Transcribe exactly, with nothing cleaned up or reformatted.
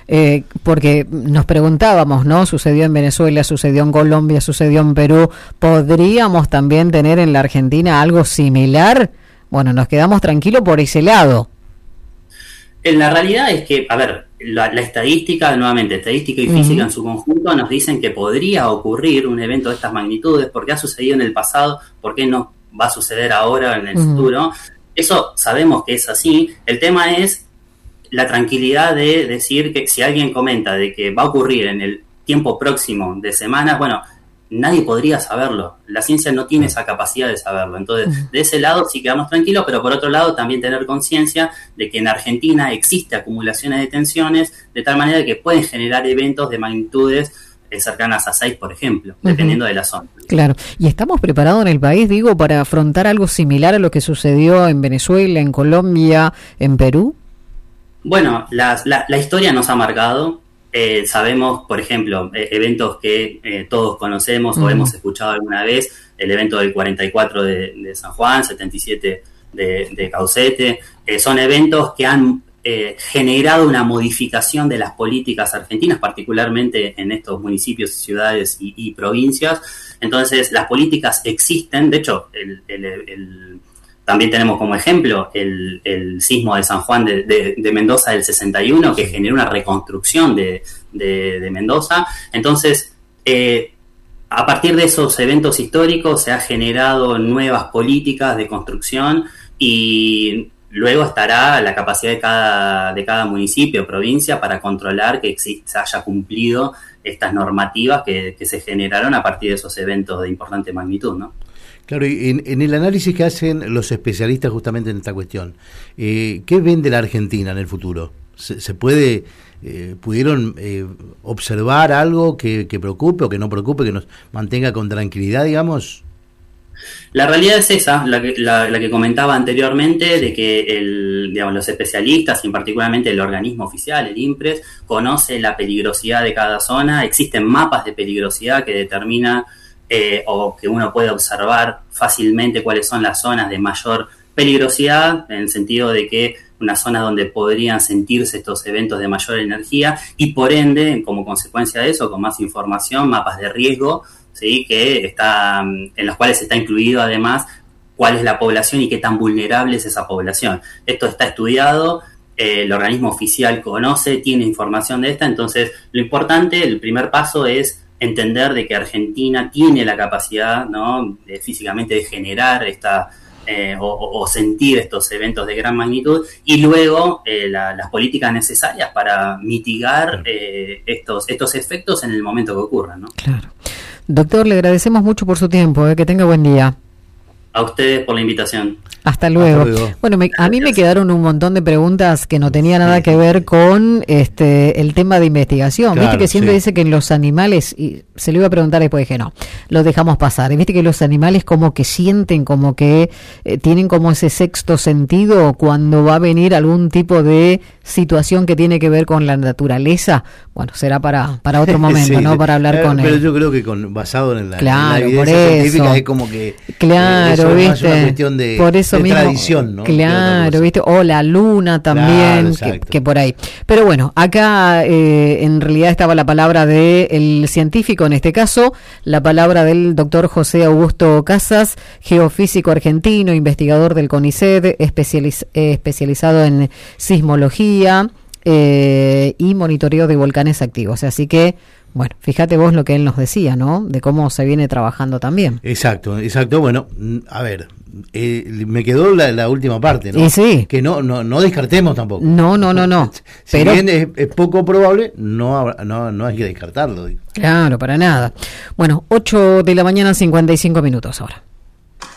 eh, porque nos preguntábamos, ¿no? Sucedió en Venezuela, sucedió en Colombia, sucedió en Perú. ¿Podríamos también tener en la Argentina algo similar? Bueno, nos quedamos tranquilos por ese lado. En la realidad es que, a ver, la, la estadística, nuevamente, estadística y física uh-huh. en su conjunto nos dicen que podría ocurrir un evento de estas magnitudes, porque ha sucedido en el pasado, ¿por qué no va a suceder ahora en el uh-huh. futuro? Eso sabemos que es así. El tema es la tranquilidad de decir que si alguien comenta de que va a ocurrir en el tiempo próximo de semanas, bueno, nadie podría saberlo. La ciencia no tiene esa capacidad de saberlo. Entonces, de ese lado sí quedamos tranquilos, pero por otro lado también tener conciencia de que en Argentina existe acumulaciones de tensiones de tal manera que pueden generar eventos de magnitudes eh, cercanas a seis, por ejemplo, uh-huh. dependiendo de la zona. Claro. ¿Y estamos preparados en el país, digo, para afrontar algo similar a lo que sucedió en Venezuela, en Colombia, en Perú? Bueno, la, la, la historia nos ha marcado. Eh, sabemos, por ejemplo, eh, eventos que eh, todos conocemos uh-huh. o hemos escuchado alguna vez, el evento del cuarenta y cuatro de, de San Juan, setenta y siete de, de Caucete, eh, son eventos que han eh, generado una modificación de las políticas argentinas, particularmente en estos municipios, ciudades y, y provincias. Entonces, las políticas existen. De hecho, el, el, el también tenemos como ejemplo el, el sismo de San Juan de, de, de Mendoza del sesenta y uno, que generó una reconstrucción de, de, de Mendoza. Entonces, eh, a partir de esos eventos históricos se ha generado nuevas políticas de construcción y luego estará la capacidad de cada, de cada municipio o provincia para controlar que existe, se haya cumplido estas normativas que, que se generaron a partir de esos eventos de importante magnitud, ¿no? Claro, y en, en el análisis que hacen los especialistas justamente en esta cuestión, eh, ¿qué ven de la Argentina en el futuro? ¿Se, se puede, eh, pudieron eh, observar algo que, que preocupe o que no preocupe, que nos mantenga con tranquilidad, digamos? La realidad es esa, la que, la, la que comentaba anteriormente, de que el, digamos, los especialistas y particularmente el organismo oficial, el INPRES, conoce la peligrosidad de cada zona. Existen mapas de peligrosidad que determinan Eh, o que uno puede observar fácilmente cuáles son las zonas de mayor peligrosidad, en el sentido de que unas zonas donde podrían sentirse estos eventos de mayor energía y por ende, como consecuencia de eso, con más información, mapas de riesgo, ¿sí? que está, en los cuales está incluido además cuál es la población y qué tan vulnerable es esa población. Esto está estudiado, eh, el organismo oficial conoce, tiene información de esta, entonces lo importante, el primer paso es entender de que Argentina tiene la capacidad, ¿no?, de, físicamente de generar esta eh, o, o sentir estos eventos de gran magnitud y luego eh, la, las políticas necesarias para mitigar eh, estos estos efectos en el momento que ocurran, ¿no? Claro. Doctor, le agradecemos mucho por su tiempo, eh, que tenga buen día. A ustedes por la invitación. Hasta luego. Hasta luego. Bueno, me, a mí me quedaron un montón de preguntas que no tenía nada que ver con este el tema de investigación. Claro, viste que siempre sí. dice que en los animales, y se lo iba a preguntar después dije no, lo dejamos pasar. Y viste que los animales como que sienten, como que eh, tienen como ese sexto sentido cuando va a venir algún tipo de situación que tiene que ver con la naturaleza. Bueno, será para para otro momento, sí, ¿no? Para hablar pero, con él. Pero yo creo que con basado en la, claro, en la evidencia científica es como que claro, eh, viste. Es una cuestión de, por eso de mismo, tradición, ¿no? Claro, viste, o la luna también, claro, que, que por ahí. Pero bueno, acá eh, en realidad estaba la palabra del científico, en este caso, la palabra del doctor José Augusto Casas, geofísico argentino, investigador del CONICET, especializ, eh, especializado en sismología eh, y monitoreo de volcanes activos. Así que, bueno, fíjate vos lo que él nos decía, ¿no? De cómo se viene trabajando también. Exacto, exacto. Bueno, a ver, eh, me quedó la, la última parte, ¿no? Y sí. Que no, no, no descartemos tampoco. No, no, no, no. Si pero bien es, es poco probable, no, no, no hay que descartarlo. Digo. Claro, para nada. Bueno, ocho de la mañana, cincuenta y cinco minutos ahora.